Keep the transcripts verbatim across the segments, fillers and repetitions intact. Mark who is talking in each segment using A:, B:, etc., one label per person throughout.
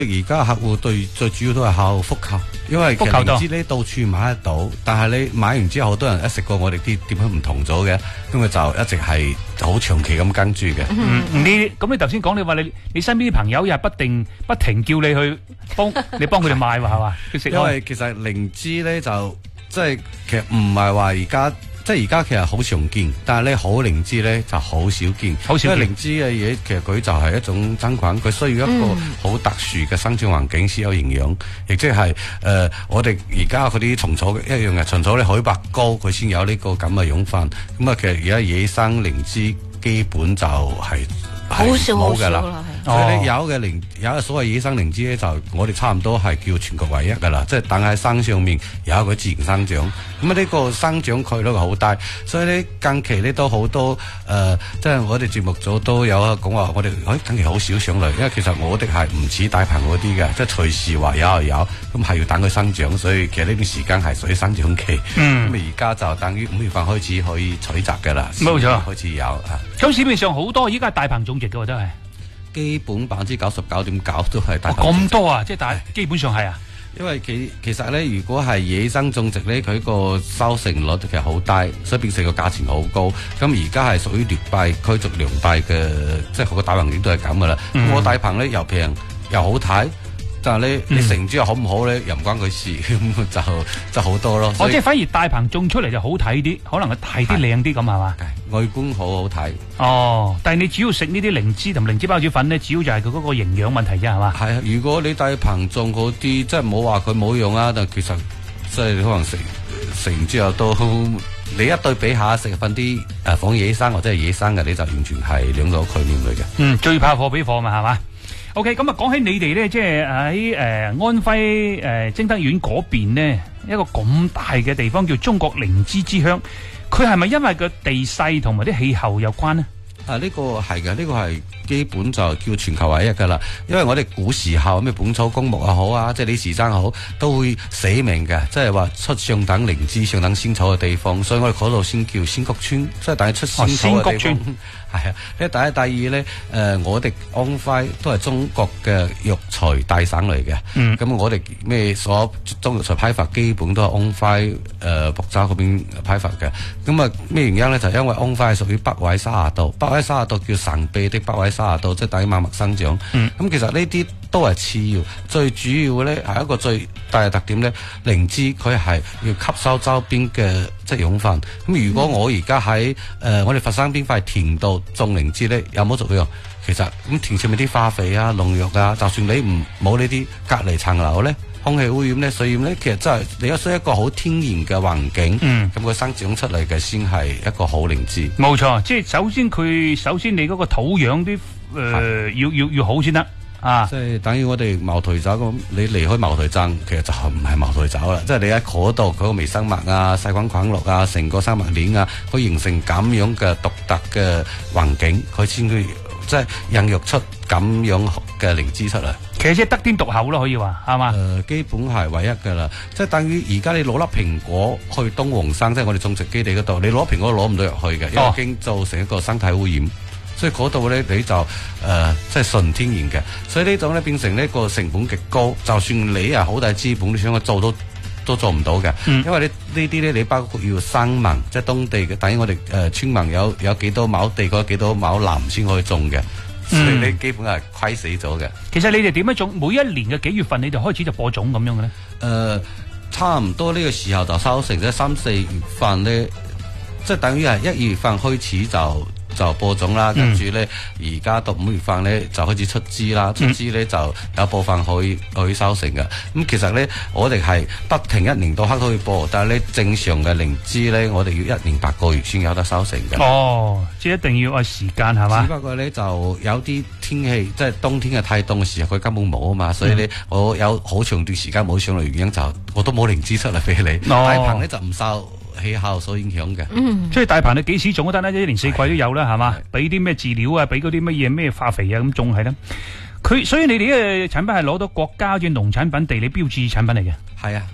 A: 而家客戶對最主要都係靠復購，因為其實靈芝咧到處買得到，但係你買完之後，好多人一食過我哋啲點樣唔同咗嘅，咁佢就一直係好長期咁跟住嘅。
B: 嗯，你咁你頭先講你話你你身邊啲朋友又係不定不停叫你去幫你幫佢哋買喎，係嘛？
A: 因為其實靈芝咧就即係其實唔係話而家。即係而家其實好常見，但係咧好靈芝咧就好少見。好少見。因為靈芝嘅嘢其實佢就係一種真菌，佢需要一個好特殊嘅生長環境先有營養，亦即係誒我哋而家嗰啲蟲草一樣嘅，蟲草咧海拔高佢先有呢個咁嘅養分。咁啊，其實而家野生靈芝基本就係、是。好少好少啦，所以咧有嘅靈有所謂野生靈芝咧，就我哋差唔多係叫全國唯一噶啦，即係等喺山上面有一個自然生長，咁啊呢個生長概率好大，所以咧近期咧都好多誒、呃，即係我哋節目組都有講話，我哋誒近期好少上嚟，因為其實我哋係唔似大棚嗰啲嘅，即係隨時話有就有，咁係要等佢生長，所以其實呢段時間係屬於生長期。嗯，咁而家就等於五月份開始可以採集噶啦，冇錯，開始有啊。
B: 咁市面上好多依家係大棚種植嘅真係，
A: 基本百分之九十九點九都係大棚。
B: 咁多啊，即係大基本上係啊。
A: 因為其其實咧，如果係野生種植咧，佢個收成率其實好低，所以變成個價錢好高。咁而家係屬於劣幣驅逐良幣嘅，即係個大棚亦都係咁噶啦。嗯、我大棚咧又平又好睇。但係你你成株好唔好咧，又唔關佢事，咁就就好多咯。
B: 哦，即係反而大棚種出嚟就好睇啲，可能佢大啲靚啲咁係嘛？
A: 外觀好好睇。
B: 哦，但係你主要食呢啲靈芝同靈芝孢子粉咧，主要就係佢嗰個營養問題啫，係嘛？
A: 係啊，如果你大棚種嗰啲，即係冇話佢冇用啊，但其實即係可能食食完之後都，你一對比下食翻啲誒仿野生或者係野生嘅，你就完全係兩個概念嚟嘅。
B: 嗯，最怕貨比貨嘛，係嘛？OK，咁啊，講起你哋咧，即係喺誒安徽誒貞德縣嗰邊呢，一個咁大嘅地方叫中國靈芝之鄉，佢係咪因為個地勢同埋啲氣候有關呢？
A: 啊，呢、這個係嘅，呢、這個係基本就叫全球唯一噶啦。因為我哋古時候咩本草綱目又好啊，即係李時珍好，都會寫明嘅，即係話出上等靈芝、上等仙草嘅地方，所以我哋嗰度先叫仙谷村，即係等於出仙草嘅地方。係啊，呢第一、第二咧，誒、呃，我哋安徽都係中國嘅藥材大省嚟嘅。嗯。咁我哋咩所中藥材批發，基本都係安徽誒亳州嗰邊批發嘅。咁啊，咩原因咧？就係、因為安徽係屬於北緯三十度，北緯三十度叫神秘的北緯三十度，即係等於萬物生長。嗯。咁其實呢啲都係次要，最主要嘅咧係一個最大嘅特點咧，靈芝佢係要吸收周邊嘅即係養分。咁如果我而家喺誒我哋佛山邊塊田度種靈芝咧，有冇作用？其實咁田上面啲化肥啊、農藥啊，就算你唔冇呢啲隔離層樓咧，空氣污染咧、水染咧，其實真係你有需要一個好天然嘅環境，咁佢、嗯、生長出嚟嘅先係一個好靈芝。
B: 冇錯，即係首先佢首先你嗰個土壤啲誒、呃、要要要好先得。啊！
A: 即係等於我哋茅台酒咁，你離開茅台鎮，其實就唔係茅台酒啦。即係你喺嗰度，佢個微生物啊、細菌菌落啊，成個生物鏈啊，佢形成咁樣嘅獨特嘅環境，佢先會即係孕育出咁樣嘅靈芝出嚟。
B: 其實即係得天獨厚咯，可以話係嘛？誒、
A: 呃，基本係唯一噶啦。即係等於而家你攞粒蘋果去東黃山，即係我哋種植基地嗰度，你攞蘋果攞唔到入去嘅，因為已經造成一個生態污染。所以嗰度咧，你就誒即係純天然嘅，所以呢種咧變成呢個成本極高，就算你係好大資本，你想去做都都做唔到嘅。嗯、因為你呢啲咧，你包括要生民，即係當地嘅，等於我哋誒、呃、村民有有幾多畝地，嗰幾多畝藍先可以種嘅，所以你基本係虧死咗嘅。
B: 其實你哋點樣種？每一年嘅幾月份你哋開始就播種咁樣嘅咧？誒、
A: 呃，差唔多呢個時候就收成，即係三四月份咧，即係等於係一月份開始就。就播種啦，跟住咧，而家到五月份咧就開始出枝啦，出枝咧就有部分可以可以收成嘅。咁其實咧，我哋係不停一年到黑都可以播，但係咧正常嘅靈芝咧，我哋要一年八個月先有得收成嘅。哦，
B: 即係一定要按時間係嘛？
A: 只不過咧就有啲天氣，即係冬天嘅太凍嘅時候，佢根本冇啊嘛，所以咧、嗯、我有好長段時間冇上嚟，原因就我都冇靈芝出嚟俾你。哦、大棚咧就唔受氣候所影響嘅，嗯，即
B: 係大棚你幾時種都得啦，一年四季都有啦，係嘛？俾啲咩飼料啊，俾嗰啲乜嘢咩化肥啊，咁種係啦。佢所以你哋嘅產品係攞到國家嘅農產品地理標誌產品嚟嘅，
A: 係啊，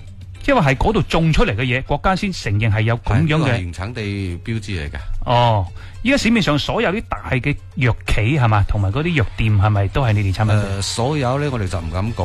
B: 即係話係嗰度種出嚟嘅嘢，國家先承認係有咁樣
A: 係呢個係
B: 嘅。
A: 原產地標誌嚟㗎。
B: 哦，依家市面上所有啲大嘅藥企係嘛，同埋嗰啲藥店係咪都係你哋產品？
A: 誒、所有咧我哋就唔敢講。